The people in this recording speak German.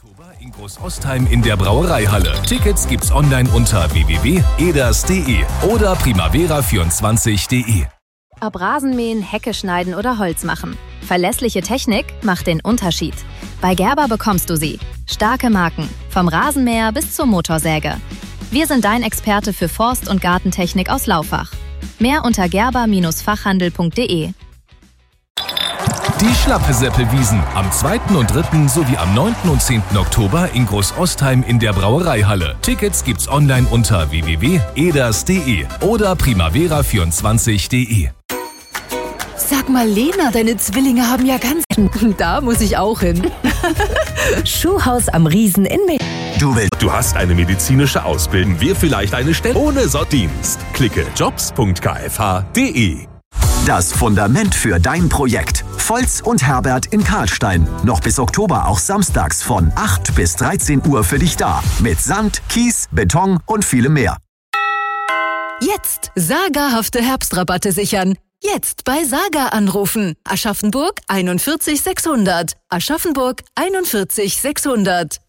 In Großostheim in der Brauereihalle. Tickets gibt's online unter www.eders.de oder primavera24.de. Ob Rasenmähen, Hecke schneiden oder Holz machen. Verlässliche Technik macht den Unterschied. Bei Gerber bekommst du sie. Starke Marken. Vom Rasenmäher bis zur Motorsäge. Wir sind dein Experte für Forst- und Gartentechnik aus Laufach. Mehr unter gerber-fachhandel.de. Die Schlappesäppelwiesen am 2. und 3. sowie am 9. und 10. Oktober in Großostheim in der Brauereihalle. Tickets gibt's online unter www.eders.de oder primavera24.de. Sag mal, Lena, deine Zwillinge haben ja ganz... Da muss ich auch hin. Schuhhaus am Riesen in München. Du hast eine medizinische Ausbildung, wir vielleicht eine Stelle ohne Dienst. Klicke jobs.kfh.de. Das Fundament für dein Projekt. Volz und Herbert in Karlstein. Noch bis Oktober auch samstags von 8 bis 13 Uhr für dich da. Mit Sand, Kies, Beton und vielem mehr. Jetzt sagerhafte Herbstrabatte sichern. Jetzt bei Saga anrufen. Aschaffenburg 41 600. Aschaffenburg 41 600.